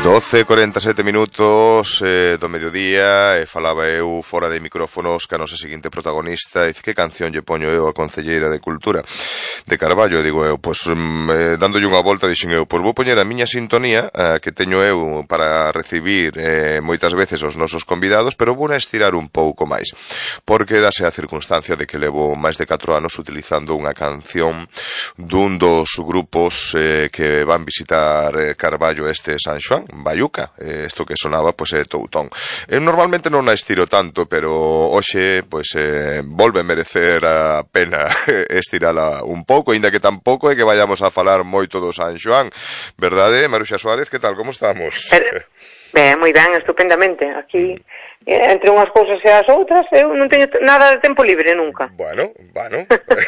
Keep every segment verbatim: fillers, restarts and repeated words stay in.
doce e corenta e sete minutos eh, do mediodía, e falaba eu fora de micrófonos que a nosa seguinte protagonista. Dice, que canción lle poño eu a concelleira de Cultura de Carballo? Digo eu, pois eh, dándolle unha volta, dixen eu, pois vou poñer a miña sintonía eh, que teño eu para recibir eh, moitas veces os nosos convidados, pero vou a estirar un pouco máis, porque dase a circunstancia de que levo máis de catro anos utilizando unha canción dun dos grupos eh, que van visitar eh, Carballo este San Xoán, Baiuca. Eh, isto que sonaba, pois é Toutón. Eu normalmente non a estiro tanto, pero hoxe, pois, eh, volve merecer a pena estirala un pouco, aínda que tampouco é que vayamos a falar moito do San Xoán, verdade, Maruxa Suárez? Que tal, como estamos? Eh, ben, moi ben, estupendamente. Aquí, eh, entre unhas cousas e as outras, eu non teño nada de tempo libre nunca. Bueno, bueno.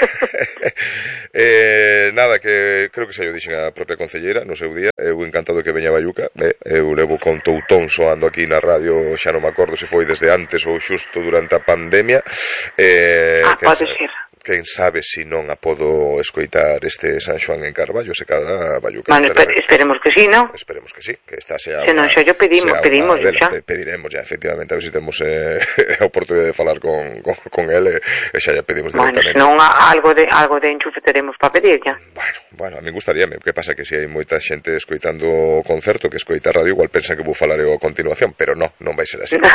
eh, nada, que creo que xa yo dixen a propia concelleira no seu día. Eu encantado que veña Baiuca. eh, Eu levo con Toutón soando aquí na radio, xa non me acordo se foi desde antes ou xusto durante a pandemia. eh, Ah, pode ser. Quen sabe se non a podo escoitar este San Xoán en Carballo, se cadra Baiuca. Bueno, esper, esperemos que sí, ¿no? Esperemos que sí, que esta sea se non, xa yo pedimos, pedimos una, xa. Pediremos ya, efectivamente, a ver se si temos eh, a oportunidade de falar con, con, con ele, e xa ya pedimos directamente. Bueno, se non algo de, algo de enchufe teremos para pedir ya. Bueno, bueno, a mí gustaríame, que pasa que se si hai moita xente escoitando o concerto que escoita radio, igual pensan que vou falar eu a continuación, pero no, non vai ser así. no,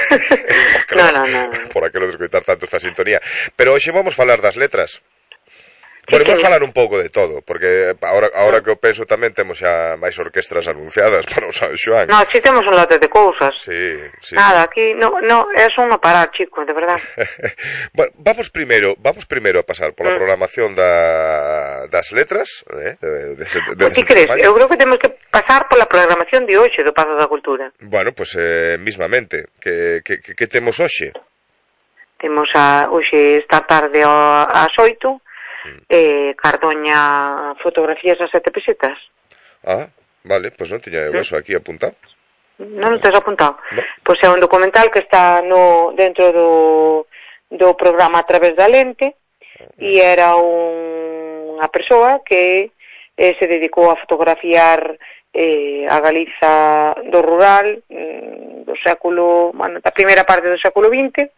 no, no. Por aquilo de escoitar tanto esta sintonía. Pero hoxe vamos falar das letras. Podemos falar un pouco de todo, porque ahora, ahora que eu penso tamén temos xa máis orquestras anunciadas para o San Xoán. No, si temos un lote de cousas. Sí, sí. Nada, aquí no, no, é un a parar, chico, de verdad. Bueno, vamos primeiro, vamos primeiro a pasar pola mm. programación da, das letras, eh, de, de, de, de, o ti crees? Eu creo que temos que pasar pola programación de hoxe do Pazo da Cultura. Bueno, pues eh, mismamente, que, que, que, que temos hoxe? Temos a, hoxe esta tarde ás oito, eh, Cardoña, fotografías a sete pesetas. Ah, vale, pois pues non tiña eu eso aquí apuntado. Non o tens apuntado? No. Pois é un documental que está no dentro do, do programa A Través da Lente, e era un, unha persoa que eh, se dedicou a fotografiar eh, a Galiza do rural do século, bueno, da primeira parte do século vinte,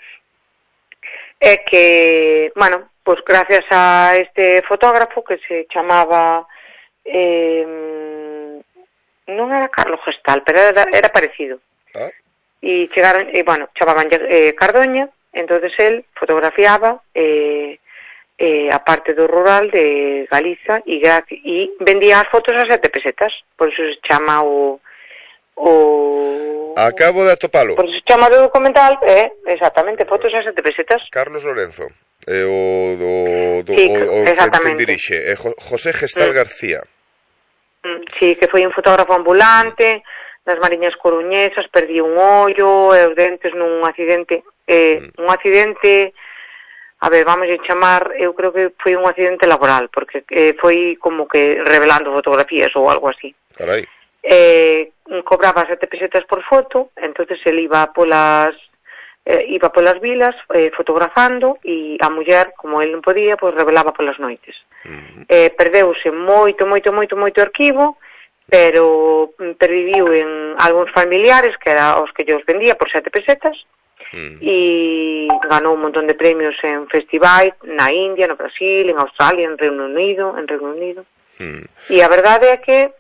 e que, bueno, pois gracias a este fotógrafo que se chamaba eh, non era Carlos Gestal, pero era, era parecido. Ah. E chegaron, e bueno, chamaban eh, Cardoña, entonces él fotografiaba eh, eh, a parte do rural de Galiza e, e vendía as fotos a sete pesetas, por eso se chama o o... Acabo de atopalo. Por eso se chama do documental, eh, exactamente, fotos a sete pesetas. Carlos Lorenzo, eh, o do, do sí, o, o exactamente. que dirixe, eh, José Gestal mm. García. Mm, sí, que foi un fotógrafo ambulante das Mariñas Coruñesas, perdí un ollo e os dentes nun accidente, eh, mm. un accidente, a ver, vamos a chamar, eu creo que foi un accidente laboral, porque eh, foi como que revelando fotografías ou algo así. Carai. Eh, cobraba sete pesetas por foto, entonces él iba polas eh, iba polas vilas eh, fotografando, e a muller, como él non podía, pois revelaba polas noites. Uh-huh. eh, perdeuse moito, moito, moito, moito arquivo, pero perviviu en algúns familiares que era os que os vendía por sete pesetas. Uh-huh. E ganou un montón de premios en festivais na India, no Brasil, en Australia, en Reino Unido, en Reino Unido. Uh-huh. E a verdade é que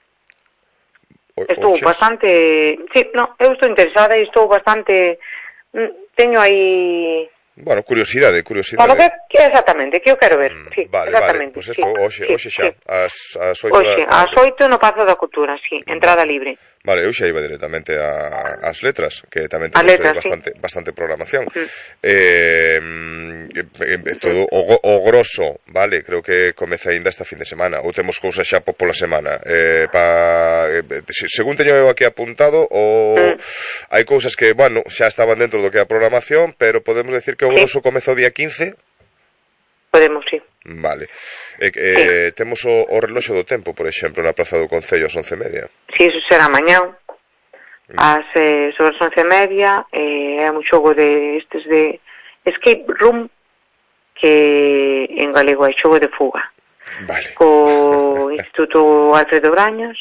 estou Oches. bastante... Sí, no, eu estou interesada e estou bastante... Teño aí... Bueno, curiosidade, curiosidade. Bueno, que, que exactamente, que eu quero ver. Mm, sí, vale, exactamente. Vale, pues sí, eso, hoxe, sí, hoxe xa, sí. as, as oito... Hoxe, da... as oito no Pazo da Cultura, sí, entrada vale. libre. Vale, eu xa iba directamente a, as letras, que tamén temos letras, bastante, sí. bastante programación. Mm. Eh, eh, todo o, o grosso, vale, creo que comeza ainda esta fin de semana, ou temos cousas xa pola semana. Eh, pa, eh, según teño eu aquí apuntado, o mm. hai cousas que, bueno, xa estaban dentro do que é a programación, pero podemos decir que o grosso sí. comeza o día quince. Podemos, sí. Vale. Eh, eh, sí. Temos o, o reloxo do tempo, por exemplo, na Praza do Concello ás once e media. Sí, eso será mañá. As, eh, sobre as once e media, eh, é un xogo de estes de escape room, que en galego é xogo de fuga. Vale. Co Instituto Alfredo Brañas,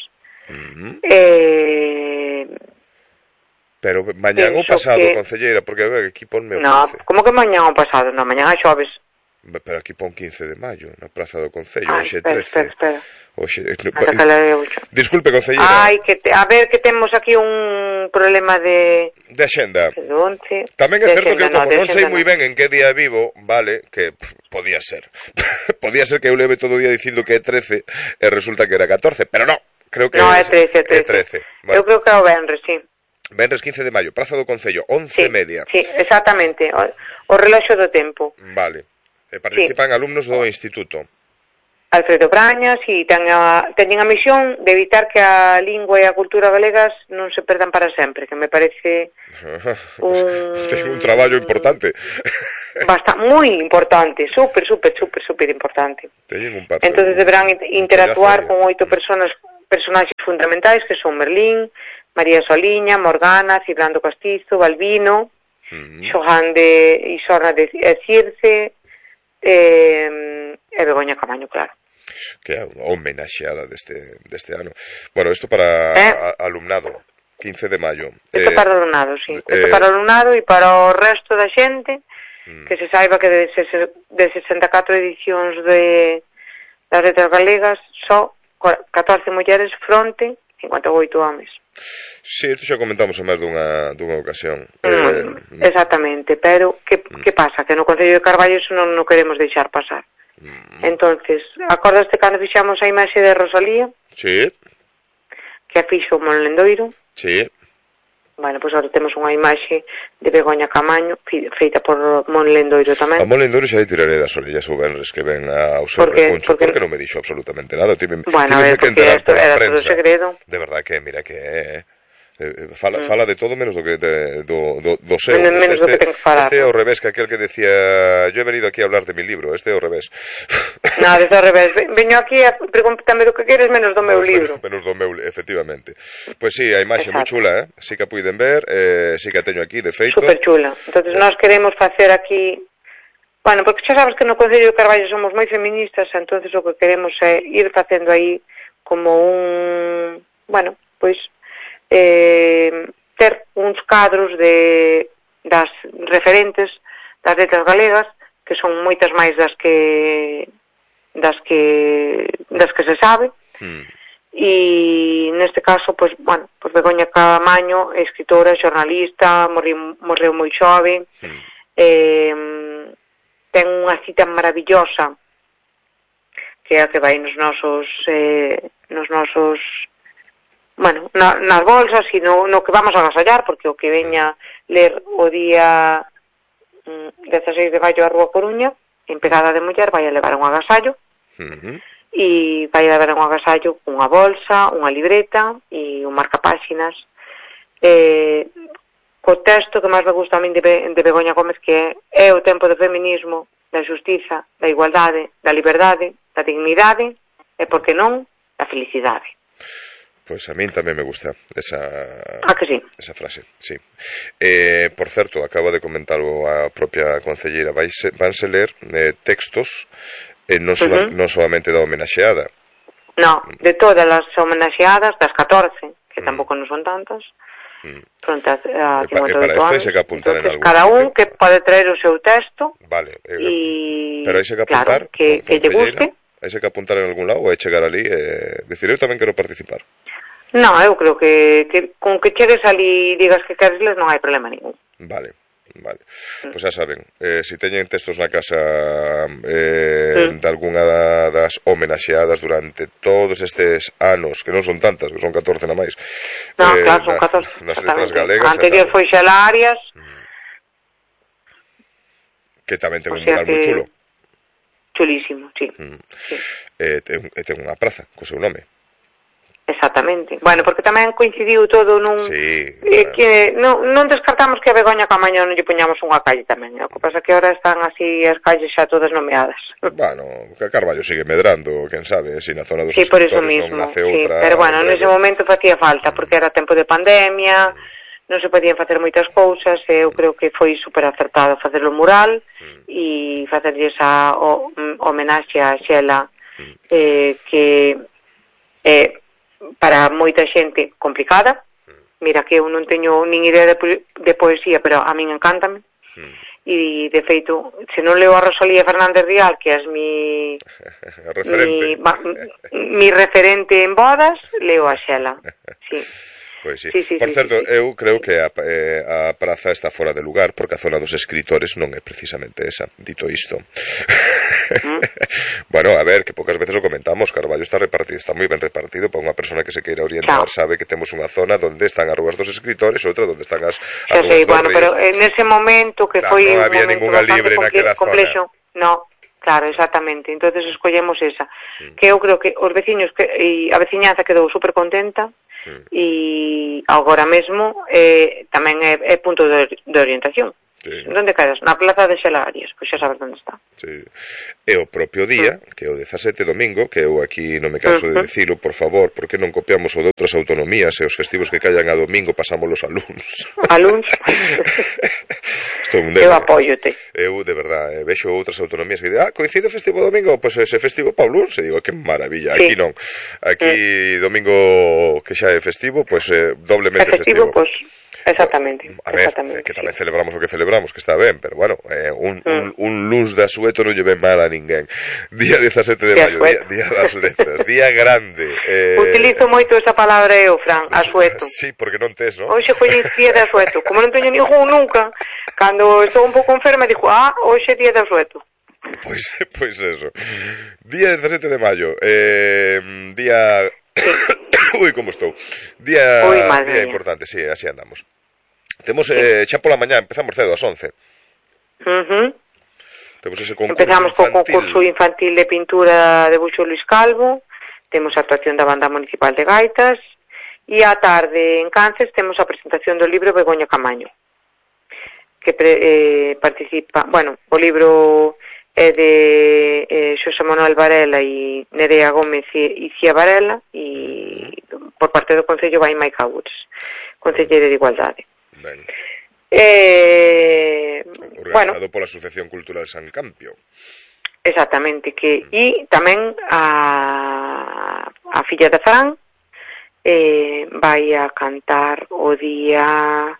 Uh-huh. Eh... Pero mañán o pasado, que... concelleira, porque a ver, aquí ponme o no, quince. Como que mañán o pasado? Non, mañán é xoves. Pero aquí pon quince de maio, na Praza do Concello, Ai, hoxe espera, trece. espera, espera. Oxe, no, disculpe, concelleira. Ai, que te... a ver, que temos aquí un problema de... De axenda. De once. Tamén é de certo axenda, que eu, como no, non sei no. moi ben en que día vivo, vale, que pff, podía ser. Podía ser que eu leve todo o día dicindo que é trece e resulta que era catorce, pero non, creo que no, é trece, é trece. Bueno. Eu creo que é o venres, sí. Venres quince de maio, Praza do Concello, once sí, e media. Sí, exactamente, o, o reloxo do tempo. Vale. E participan sí. alumnos do instituto. Alfredo Brañas e ten a, teñen a misión de evitar que a lingua e a cultura galegas non se perdan para sempre, que me parece un... Ten un traballo importante. Basta, moi importante, super, super, super, super importante. Teñen un par. Entonces deberán interactuar con oito personas, personaxes fundamentais que son Merlín, María Soliña, Morgana, Cibrando Castizo, Balbino, uh-huh. Xohan de Isorna de Circe, eh, e Begoña Camaño, claro. Que é unha homenaxeada deste, deste ano. Bueno, isto para eh? a, alumnado, quince de maio. Isto eh, para alumnado, sí. Isto eh, para alumnado e para o resto da xente, mm. que se saiba que de, de sesenta e catro edicións de das letras galegas, só catorce mulleres fronte, cincuenta e oito homes. Sí, isto xa comentamos en máis dunha, dunha ocasión. Mm, eh, exactamente, pero que, mm. que pasa? Que no Concello de Carballo iso non, non queremos deixar pasar. Mm. Entonces, acordaste cando fixamos a imaxe de Rosalía? Sí. Que a fixo o Monlendoiro? Sí. Bueno, pois pues agora temos unha imaxe de Begoña Camaño feita por Monlendoiro tamén. A Monlendoiro xa tiraré das orellas o venres que ven ao seu recuncho, porque... porque non me dixo absolutamente nada. Tive, bueno, a ver, que enterar por era a prensa. Todo segredo. De verdad que, mira que... Eh, Eh, fala, mm. fala de todo menos do que de, do, do, do seu. Menos, menos este, do que ten que falar. Este é o revés que aquel que decía yo he venido aquí a hablar de mi libro, este é o revés. Nada, este é o revés. Veño aquí a pregúntame do que queres menos do meu libro. Menos do meu, efectivamente. Pois pues sí, a imaxe moi chula, eh? Sí que a puiden ver, eh, sí que a teño aquí, de feito. Super chula. Entonces eh. nós queremos facer aquí... Bueno, porque xa sabes que no Concello de Carballo somos moi feministas, entonces o que queremos é ir facendo aí como un... Bueno, pois... Eh, ter uns cadros de das referentes das letras galegas que son moitas máis das que das que das que se sabe mm. e neste caso pois, bueno, pois Begoña Camaño, escritora, xornalista, morreu, morreu moi xove mm. eh, ten unha cita maravillosa que é a que vai nos nosos eh, nos nosos bueno, na, nas bolsas e no, no que vamos a agasallar, porque o que veña ler o día mm, dezaseis de maio a Rúa Coruña, en Pegada de Muller, vai a levar un agasallo, uh-huh. e vai a levar un agasallo unha bolsa, unha libreta e un marcapáxinas, eh, co texto que máis me gusta a min de, Be- de Begoña Gómez, que é, é o tempo do feminismo, da xustiza, da igualdade, da liberdade, da dignidade, e, por que non, da felicidade. Pois a min tamén me gusta esa, ah, que sí? esa frase, sí. Eh, por certo, acaba de comentarlo a propia concelleira, vanse, vanse ler eh, textos eh, non, sola, uh-huh. non solamente da homenaxeada. No, de todas as homenaxeadas, das catorce, que mm. tampouco non son tantas, mm. pronto a cincuenta e oito anos. Entonces, cada un que pode traer o seu texto. Vale, eh, y, pero hai que apuntar, claro, que, que lle guste. Hai que apuntar en algún lado ou é chegar ali e eh, decir, eu tamén quero participar. No, eu creo que, que con que chegues ali e digas que queres ler non hai problema ningún. Vale, vale. Mm. Pois pues xa saben, eh, se si teñen textos na casa eh, mm. de algunha das homenaxeadas durante todos estes anos, que non son tantas, que son catorce na máis. No, eh, claro, son catorce. Nas letras galegas. A anterior foi Xela Arias. Mm. Que tamén ten o un mural que... moi chulo. Chulísimo, sí. Mm. sí. Eh, ten, ten unha praza co seu nome. Exactamente. Bueno, porque tamén coincidiu todo nun... Sí. Eh, que non, non descartamos que a Begoña Camaño non lle poñamos unha calle tamén. O que pasa que ahora están así as calles xa todas nomeadas. Bueno, que Carballo sigue medrando, quen sabe, si na zona dos sí, escritores por eso mismo, non nace sí, outra... Pero bueno, nese momento facía falta, porque era tempo de pandemia, non se podían facer moitas cousas, e eu creo que foi super acertado facer o mural mm. e facerlle esa o, homenaxe a Xela, mm. eh, que... Eh, para moita xente complicada. Mira que eu non teño nin idea de, po de poesía, pero a min encántame. Mm. E, de feito, se non leo a Rosalía Fernández Rial, que é mi, mi, ma, mi referente en bodas, leo a Xela. Sí. Pois sí. Sí, sí, Por sí, certo, sí, sí. eu creo que a, eh, a praza está fora de lugar porque a zona dos escritores non é precisamente esa, dito isto. Mm. Bueno, a ver, que pocas veces o comentamos, Carballo está repartido, está moi ben repartido para unha persona que se queira orientar, claro. Sabe que temos unha zona onde están as rúas dos escritores e outra onde están as, as rúas sí, dos bueno, ríos. Pero en ese momento que claro, foi non había ninguna libre naquela complexo, zona. No, claro, exactamente. Entonces escollemos esa. Mm. Que eu creo que os veciños que e a veciñanza quedou super contenta. E agora mesmo eh, tamén é, é punto de, de orientación. Sí. Onde quedas? Na plaza de Xelarias, pois xa sabes onde está. Sí. E o propio día, mm. que é o dezasete domingo, que eu aquí non me canso mm -hmm. de dicilo, por favor, porque non copiamos o de outras autonomías e os festivos que callan a domingo pasámolos a luns. A luns? Eu apóiote. Eu, de verdade, vexo outras autonomías que dicen, ah, coincide o festivo domingo, pois pues ese festivo pa luns, e digo, que maravilla, sí. Aquí non. Aquí mm. domingo que xa é festivo, pois pues, eh, doblemente festivo. festivo. Pois... Pues... Exactamente. A ver, exactamente, que tamén sí. celebramos o que celebramos, que está ben, pero bueno, eh, un, mm. un, un luns de asueto non lle ven mal a ninguén. Día dezasete de maio, día, día das letras, día grande. Eh... Utilizo moito esa palabra eu, Fran, asueto. Sí, porque non tes, non? Hoxe foi día de asueto, como non teño ningún nunca, cando estou un pouco enferma, dixo, ah, hoxe é día de asueto. Pois, pois eso. Día dezasete de maio, eh, día... Sí. Ui, como estou. Día, Ui, día importante, sí, así andamos. Temos, eh, xa pola mañá, empezamos cedo, ás once. Uh -huh. Temos ese concurso Empezamos infantil. co concurso infantil de pintura de Buxo Luis Calvo, temos a actuación da Banda Municipal de Gaitas, e á tarde en Cances temos a presentación do libro Begoña Camaño, que pre, eh, participa, bueno, o libro é de eh, Xosé Manuel Varela e Nerea Gómez e Cia Varela, e por parte do Concello vai Maica Woods, Concelleira de Igualdade. Ben. Eh, Organizado bueno, pola Asociación Cultural San Campio. Exactamente, que mm. e tamén a, a filla de Fran eh, vai a cantar o día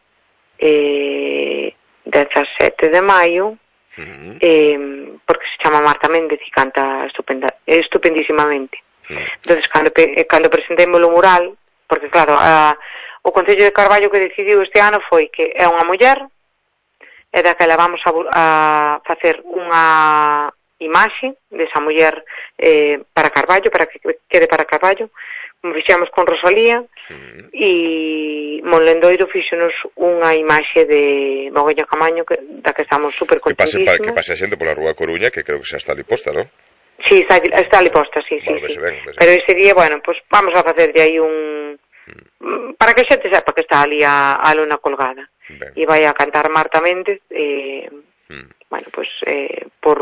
eh, dezasete de maio, mm. eh, porque se chama Marta Méndez e canta estupenda, estupendísimamente. Mm. Entonces, cando, cando presentemos o mural, porque claro, a o Concello de Carballo que decidiu este ano foi que é unha muller, e daquela vamos a, a facer unha imaxe desa muller eh, para Carballo, para que quede para Carballo, como fixemos con Rosalía, mm. e Monlendoiro fíxonos unha imaxe de Begoña Camaño, que, da que estamos super contentísimos. Que pase a xente pola Rúa Coruña, que creo que xa está ali posta, non? Sí, está, está ali posta, sí, sí, bueno, sí. Ben, pero ese día, bueno, pues vamos a facer de aí un... para que xente sepa que está ali a, a luna colgada. Ben. E vai a cantar Marta Méndez eh, mm. bueno, pues eh, por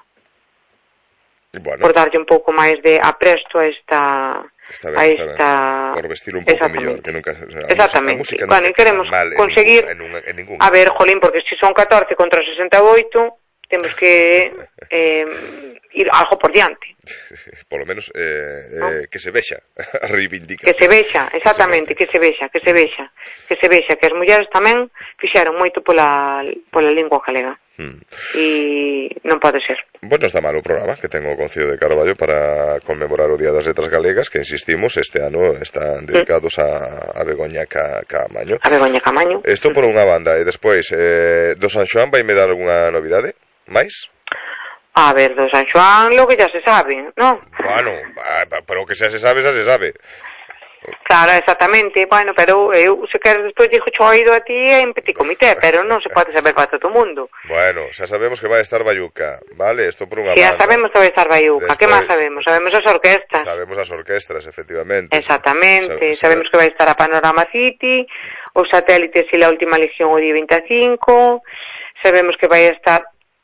bueno. por darlle un pouco máis de apresto a esta está ben, a esta está ben. Por vestir un pouco mellor que nunca, o sea, exactamente, música, bueno, e queremos conseguir en ningún, en ningún, en ningún. A ver, jolín, porque se si son catorce contra sesenta e oito temos que eh, ir algo por diante. Por lo menos eh, eh, ¿no? Que se vexa a reivindicación. Que se vexa, exactamente, que se vexa, que se vexa, que se vexa que as mulleres tamén fixeron moito pola pola lingua galega. Hmm. E non pode ser. Bueno, está mal o programa que ten o Concello de Carballo para conmemorar o Día das Letras Galegas, que insistimos, este ano están dedicados hmm. a, a Begoña Ca, Camaño. A Begoña Camaño. Isto por unha banda, e despois eh, do San Xoán vai me dar algunha novidade? Mais? A ver, do San Xoán lo que ya se sabe, ¿no? Bueno, pero que xa se sabe, xa se sabe. Claro, exactamente, bueno, pero eu, se queres, despois dixo cho oído a ti en petit comité, pero non se pode saber para todo o mundo. Bueno, xa sabemos que vai estar Bayuca, vale? Isto por unha sí, banda. xa sabemos que vai estar Bayuca, que máis sabemos? Sabemos as orquestas. Sabemos as orquestras, efectivamente. Exactamente, Sab sabemos que vai estar a Panorama City, os satélites e a Última Legión o día veinticinco, sabemos que vai estar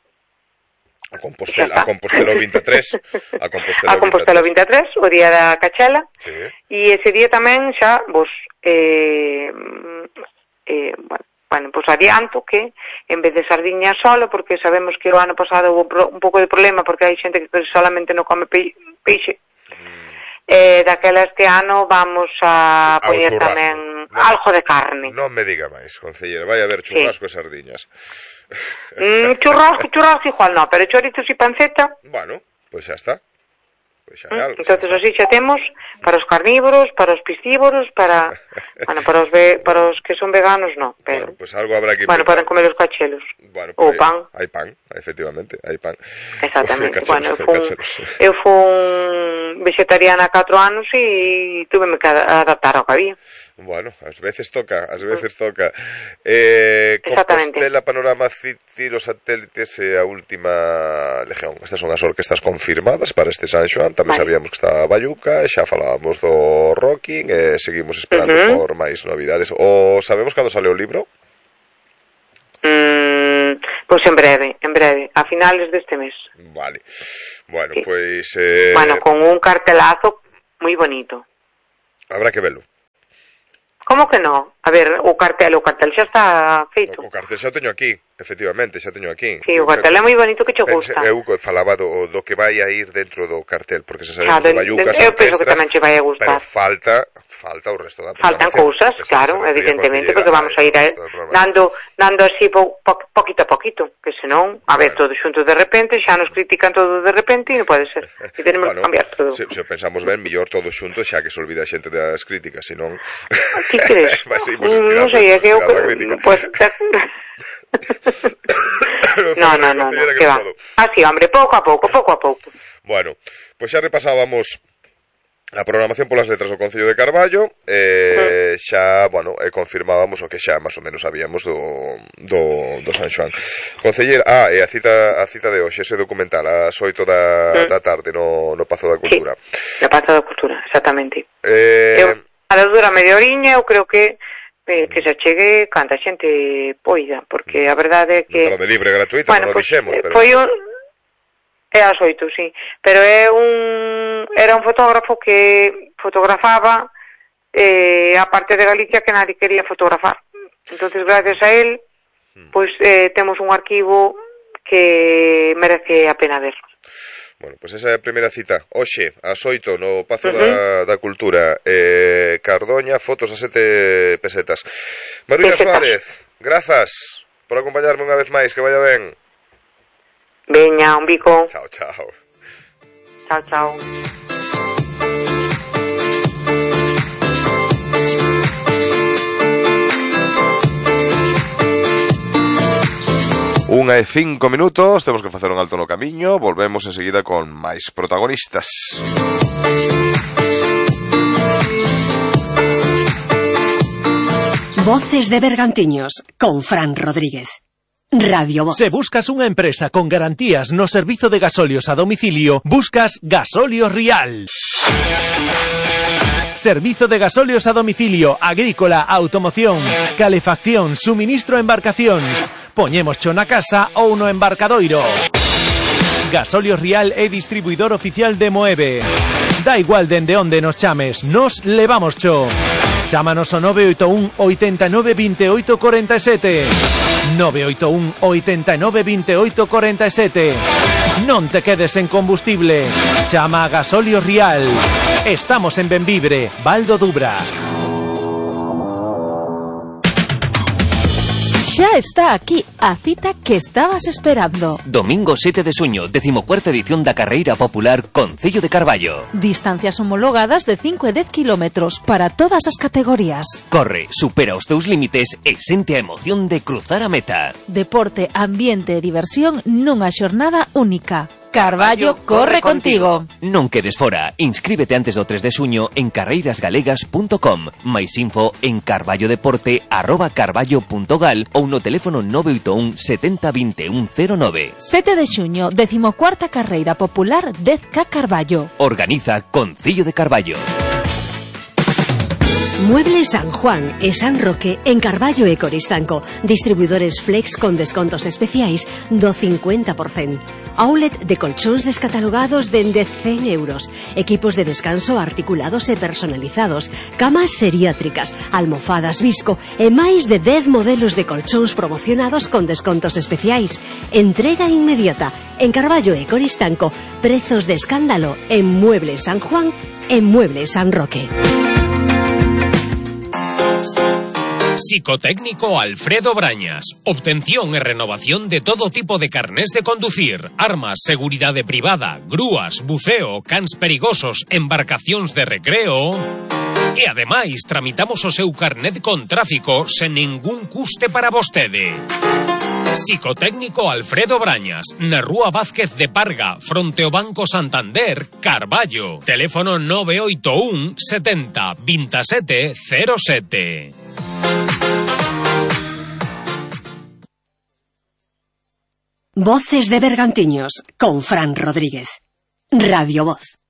a Compostela, a Compostela vinte e tres, a Compostela, a Compostela vinte e tres, o día da Cachela, sí. E ese día tamén xa vos eh, eh, bueno, bueno, pues adianto que en vez de sardiña solo, porque sabemos que o ano pasado houve un pouco de problema porque hai xente que solamente non come peixe, E daquela este ano vamos a poñer tamén no, algo de carne. Non me diga máis, concellera, vai a haber churrasco sí. e sardiñas. Mm, churrasco, churrasco igual no, pero chorizos e panceta. Bueno, pois pues xa está. Pois xa mm, entonces así xa temos para os carnívoros, para os piscívoros, para bueno, para os ve, para os que son veganos no, pero bueno, pues algo habrá que bueno, poden comer os cachelos. Bueno, ou pan. Hai pan, efectivamente, hai pan. Exactamente. Bueno, eu fui, eu fui vegetariana catro anos e tuveme que adaptar ao que había. Bueno, ás veces toca, ás veces toca. Eh, Compostela, Panorama, Ciro, Satélites e a Última Legión. Estas son as orquestas confirmadas para este San Xoán. Tamén vale. Sabíamos que estaba Bayuca, xa falábamos do Rocking e seguimos esperando uh-huh. por máis novidades. O sabemos cando sale o libro? Mm, pois en breve, en breve, a finales deste mes. Vale. Bueno, sí. pois... Eh... Bueno, con un cartelazo moi bonito. Habrá que velo. Como que no? A ver, o cartel, o cartel xa está feito. O, o cartel xa teño aquí, efectivamente, xa teño aquí. Sí, o cartel é moi bonito que che gusta. Eu falaba do, do que vai a ir dentro do cartel, porque se sabemos de Bayucas, eu penso que tamén che vai a gustar. Pero falta, falta o resto da programación. Faltan cousas, claro, evidentemente, porque vamos a ir a, dando, dando así po, po, poquito a poquito, que senón, a ver, todo xunto de repente, xa nos critican todo de repente e non pode ser. E tenemos bueno, que cambiar todo. Se, se pensamos ben, mellor todo xunto, xa que se olvida a xente das críticas, senón... Que crees? Non sei, é que eu... Pues, no, no, no, no, que va. Así, hombre, pouco a pouco, pouco a pouco. Bueno, pois pues xa repasábamos a programación polas letras do Concello de Carballo, eh, xa, bueno, eh, confirmábamos o que xa máis ou menos sabíamos do, do, do San Xoán. Conceller, ah, e a cita, a cita de hoxe, ese documental, ás oito da, mm. da tarde no, no Pazo da Cultura. Sí, no Pazo da Cultura, exactamente. Eh... Eu, a la dura media oriña, eu creo que eh, que se chegue canta xente poida, porque a verdade é que... Pero de libre gratuita, bueno, non pues, o dixemos, pero... Foi un... É as oito, sí. Pero é un... Era un fotógrafo que fotografaba eh, a parte de Galicia que nadie quería fotografar. Entonces, gracias a él, pues eh, temos un arquivo que merece a pena ver. Bueno, pois pues esa é a primeira cita. Hoxe, ás oito, no Pazo uh-huh. da, da Cultura. Eh, Cardoña, fotos a sete pesetas. Marulla Suárez, grazas por acompañarme unha vez máis, que vaya ben. Veña, un bico. Chao, chao. Chao, chao. Unha e cinco minutos, temos que facer un alto no camiño, volvemos enseguida con máis protagonistas. Voces de Bergantiños, con Fran Rodríguez. Radio Voz. Se buscas unha empresa con garantías no servizo de gasolios a domicilio, buscas Gasolios Rial. Servizo de gasolios a domicilio, agrícola, automoción, calefacción, suministro a embarcacións. Poñémoscho na casa ou no embarcadoiro. Gasolios Rial é distribuidor oficial de Moeve. Da igual dende onde nos chames, nos levamoscho. Chámanos ao nove oito un, oitenta e nove, vinte e oito, corenta e sete. nove oito un, oitenta e nove, vinte e oito, corenta e sete. Non te quedes en combustible. Chama a Gasolios Rial. Estamos en Benvibre, Val do Dubra. Xa está aquí a cita que estabas esperando. Domingo sete de xuño, decimocuarta edición da Carreira Popular Concello de Carballo. Distancias homologadas de cinco e dez kilómetros para todas as categorías. Corre, supera os teus límites e sente a emoción de cruzar a meta. Deporte, ambiente e diversión nunha xornada única. Carballo corre contigo. Non quedes fora. Inscríbete antes do tres de xuño en carreiras galegas punto com. Mais info en carballodeporte arroba carballo punto gal ou no teléfono nove oito un, setenta, vinte e un, cero nove. sete de xuño, decimocuarta Carreira Popular dez K Carballo. Organiza Concello de Carballo. Muebles San Juan e San Roque en Carballo e Coristanco. Distribuidores Flex con descontos especiais do cincuenta por cento. Outlet de colchóns descatalogados dende cen euros. Equipos de descanso articulados e personalizados. Camas seriátricas, almofadas Visco e máis de dez modelos de colchóns promocionados con descontos especiais. Entrega inmediata. En Carballo e Coristanco, prezos de escándalo en Muebles San Juan en Muebles San Roque. Psicotécnico Alfredo Brañas. Obtención e renovación de todo tipo de carnés de conducir, armas, seguridade privada, grúas, buceo, cans perigosos, embarcacións de recreo. E ademais tramitamos o seu carnet con tráfico sen ningún custe para vostede. Psicotécnico Alfredo Brañas, na Rúa Vázquez de Parga, fronte ao Banco Santander, Carballo. Teléfono nove oito un setenta veintisiete cero sete. Voces de Bergantiños con Fran Rodríguez. Radio Voz.